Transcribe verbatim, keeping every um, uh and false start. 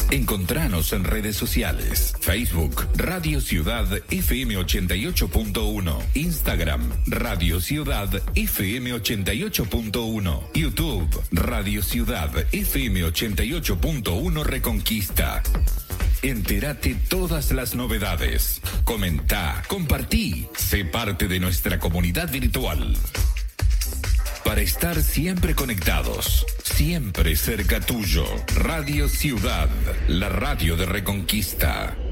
Encontranos en redes sociales. Facebook, Radio Ciudad F M ochenta y ocho punto uno. Instagram, Radio Ciudad F M ochenta y ocho punto uno. YouTube, Radio Ciudad F M ochenta y ocho punto uno Reconquista. Entérate todas las novedades. Comenta, compartí. Sé parte de nuestra comunidad virtual. Para estar siempre conectados, siempre cerca tuyo. Radio Ciudad, la radio de Reconquista.